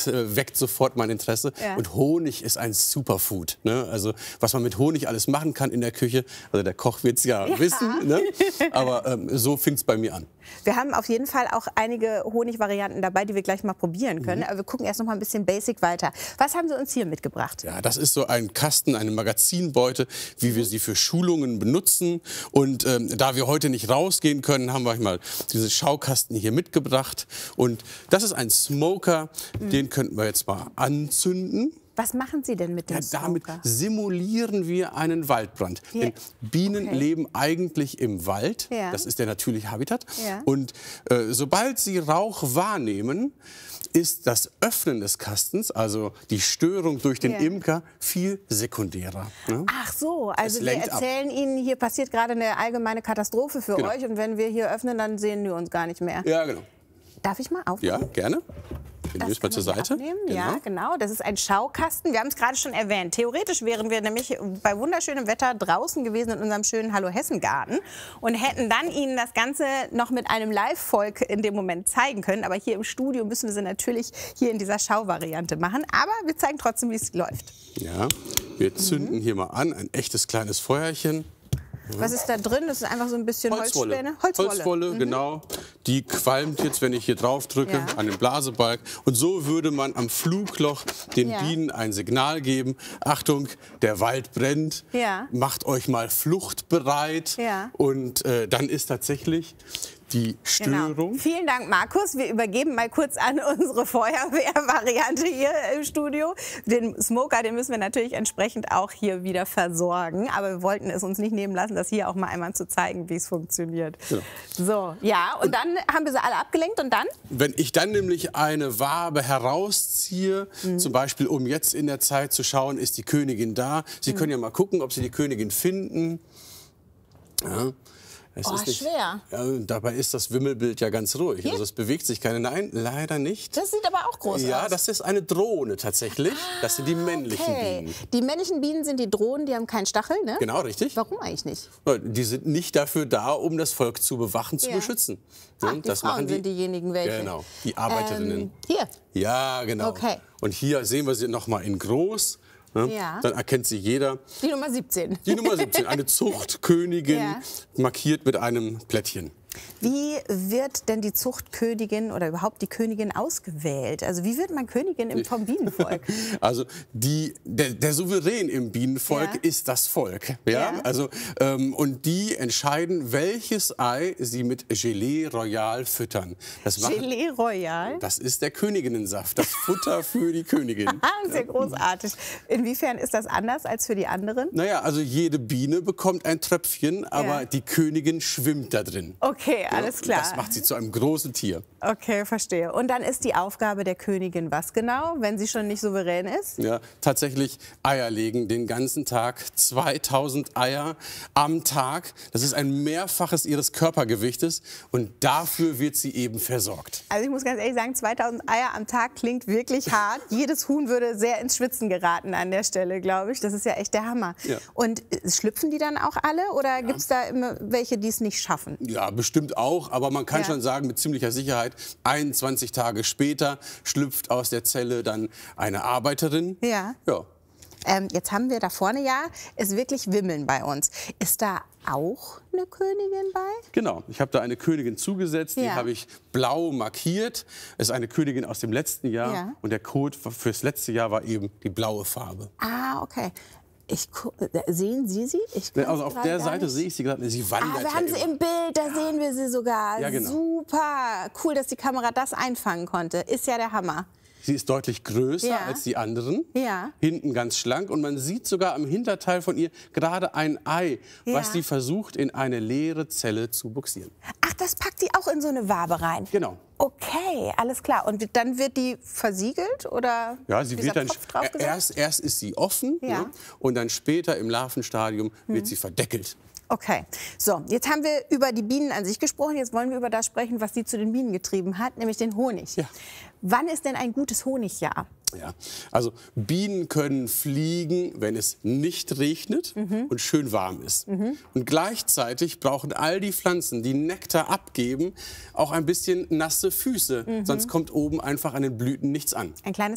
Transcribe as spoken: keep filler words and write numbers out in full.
äh, weckt sofort mein Interesse. Ja. Und Honig ist ein Superfood. Ne? Also was man mit Honig alles machen kann in der Küche, also der Koch wird es ja, ja wissen, ne? Aber ähm, so fing es bei mir an. Wir haben auf jeden Fall auch einige Honigvarianten dabei, die wir gleich mal probieren können. Mhm. Aber wir gucken erst noch mal ein bisschen basic weiter. Was haben Sie uns hier mitgebracht? Ja, das ist so ein Kasten, eine Magazinbeute, wie wir sie für Schulungen benutzen. Und ähm, da wir heute nicht rausgehen können, haben wir mal diese Schaukasten hier mitgebracht. Und das ist ein Smoker, mhm. den könnten wir jetzt mal anzünden. Was machen Sie denn mit dem ja, damit Smoker? Simulieren wir einen Waldbrand. Hier. Denn Bienen Okay. leben eigentlich im Wald. Ja. Das ist der natürliche Habitat. Ja. Und äh, sobald sie Rauch wahrnehmen, ist das Öffnen des Kastens, also die Störung durch den Ja. Imker, viel sekundärer. Ne? Ach so, also Es wir lenkt ab. erzählen Ihnen, hier passiert gerade eine allgemeine Katastrophe für Genau. euch. Und wenn wir hier öffnen, dann sehen wir uns gar nicht mehr. Ja, genau. Darf ich mal aufnehmen? Ja, gerne. Den nehme ich mal kann zur man hier Seite. abnehmen. Ja, genau. Das ist ein Schaukasten. Wir haben es gerade schon erwähnt. Theoretisch wären wir nämlich bei wunderschönem Wetter draußen gewesen in unserem schönen Hallo Hessen Garten und hätten dann Ihnen das Ganze noch mit einem Live-Volk in dem Moment zeigen können. Aber hier im Studio müssen wir sie natürlich hier in dieser Schauvariante machen. Aber wir zeigen trotzdem, wie es läuft. Ja, wir zünden Mhm. hier mal an, ein echtes kleines Feuerchen. Was ist da drin? Das ist einfach so ein bisschen Holzwolle. Holzspäne. Holzwolle. Holzwolle, Mhm. genau. Die qualmt jetzt, wenn ich hier drauf drücke, Ja. an den Blasebalg. Und so würde man am Flugloch den Ja. Bienen ein Signal geben. Achtung, der Wald brennt. Ja. Macht euch mal fluchtbereit. Ja. Und äh, dann ist tatsächlich die Störung. Genau. Vielen Dank, Markus. Wir übergeben mal kurz an unsere Feuerwehrvariante hier im Studio. Den Smoker, den müssen wir natürlich entsprechend auch hier wieder versorgen. Aber wir wollten es uns nicht nehmen lassen, das hier auch mal einmal zu zeigen, wie es funktioniert. Genau. So, ja, und dann haben wir sie alle abgelenkt und dann? Wenn ich dann nämlich eine Wabe herausziehe, Mhm. zum Beispiel um jetzt in der Zeit zu schauen, ist die Königin da. Sie Mhm. können ja mal gucken, ob Sie die Königin finden. Ja. Es Oh, ist nicht, schwer. Ja, dabei ist das Wimmelbild ja ganz ruhig. Hier? Also es bewegt sich keine. Nein, leider nicht. Das sieht aber auch groß Ja, aus. das ist eine Drohne tatsächlich. Das sind die männlichen Okay. Bienen. Die männlichen Bienen sind die Drohnen, die haben keinen Stachel, ne? Genau, richtig. Warum eigentlich nicht? Die sind nicht dafür da, um das Volk zu bewachen, zu Ja. beschützen. Ah, Ne, die Frauen sind diejenigen welche. Genau, die Arbeiterinnen. Ähm, hier. Ja, genau. Okay. Und hier sehen wir sie noch mal in groß. Ne? Ja. Dann erkennt sie jeder. Die Nummer siebzehn. Die Nummer siebzehn, eine Zuchtkönigin, Ja. markiert mit einem Plättchen. Wie wird denn die Zuchtkönigin oder überhaupt die Königin ausgewählt? Also wie wird man Königin im, vom Bienenvolk? Also die, der, der Souverän im Bienenvolk Ja. ist das Volk. Ja? Ja. Also, ähm, und die entscheiden, welches Ei sie mit Gelee Royal füttern. Das machen- Gelee Royal? Das ist der Königinnensaft, das Futter für die Königin. Ah, sehr großartig. Inwiefern ist das anders als für die anderen? Naja, also jede Biene bekommt ein Tröpfchen, aber Ja. die Königin schwimmt da drin. Okay, alles klar. Das macht sie zu einem großen Tier. Okay, verstehe. Und dann ist die Aufgabe der Königin was genau, wenn sie schon nicht souverän ist? Ja, tatsächlich Eier legen den ganzen Tag, zweitausend Eier am Tag. Das ist ein Mehrfaches ihres Körpergewichtes und dafür wird sie eben versorgt. Also ich muss ganz ehrlich sagen, zweitausend Eier am Tag klingt wirklich hart. Jedes Huhn würde sehr ins Schwitzen geraten an der Stelle, glaube ich. Das ist ja echt der Hammer. Ja. Und äh, schlüpfen die dann auch alle oder gibt es da immer welche, die es nicht schaffen? Ja, bestimmt auch, aber man kann Ja. schon sagen, mit ziemlicher Sicherheit, einundzwanzig Tage später schlüpft aus der Zelle dann eine Arbeiterin. Ja. Ja. Ähm, jetzt haben wir da vorne ja, ist wirklich Wimmeln bei uns. Ist da auch eine Königin bei? Genau, ich habe da eine Königin zugesetzt, die Ja. habe ich blau markiert. Es ist eine Königin aus dem letzten Jahr Ja. und der Code fürs letzte Jahr war eben die blaue Farbe. Ah, okay. Ich, gu- äh, sehen Sie sie? Ich kann Also sie auf gerade der gar Seite nicht. sehe ich sie gerade, sie wandert Ah, wir ja haben sie immer. im Bild, da sehen wir sie sogar. Ja, genau. Super, cool, dass die Kamera das einfangen konnte. Ist ja der Hammer. Sie ist deutlich größer Ja. als die anderen, Ja. hinten ganz schlank und man sieht sogar am Hinterteil von ihr gerade ein Ei, Ja. was sie versucht in eine leere Zelle zu buxieren. Ach, das packt die auch in so eine Wabe rein? Genau. Okay, alles klar. Und dann wird die versiegelt oder Ja, sie dieser wird dann Kopf draufgesetzt? erst, erst ist sie offen, Ja. ne? Und dann später im Larvenstadium wird sie verdeckelt. Okay, so, jetzt haben wir über die Bienen an sich gesprochen. Jetzt wollen wir über das sprechen, was sie zu den Bienen getrieben hat, nämlich den Honig. Ja. Wann ist denn ein gutes Honigjahr? Ja, also Bienen können fliegen, wenn es nicht regnet und schön warm ist. Und gleichzeitig brauchen all die Pflanzen, die Nektar abgeben, auch ein bisschen nasse Füße. Sonst kommt oben einfach an den Blüten nichts an. Ein kleines